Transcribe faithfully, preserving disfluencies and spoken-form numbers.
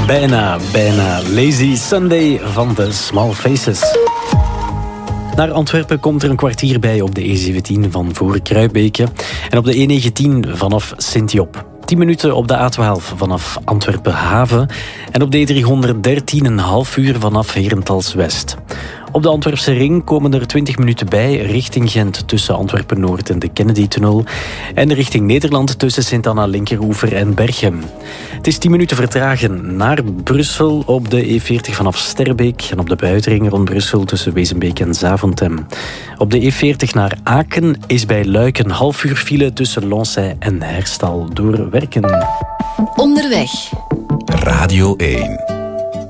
Bijna, bijna Lazy Sunday van de Small Faces. Naar Antwerpen komt er een kwartier bij op de E zeventien van voor Kruibeke en op de E negentien vanaf Sint-Job. tien minuten op de A twaalf vanaf Antwerpen Haven en op de E driehonderddertien een half uur vanaf Herentals West. Op de Antwerpse ring komen er twintig minuten bij richting Gent tussen Antwerpen-Noord en de Kennedy-tunnel en richting Nederland tussen Sint-Anna-Linkeroever en Berchem. Het is tien minuten vertragen naar Brussel op de E veertig vanaf Sterbeek en op de buitenring rond Brussel tussen Wezenbeek en Zaventem. Op de E veertig naar Aken is bij Luik een half uur file tussen Loncin en Herstal door werken. Onderweg. Radio één.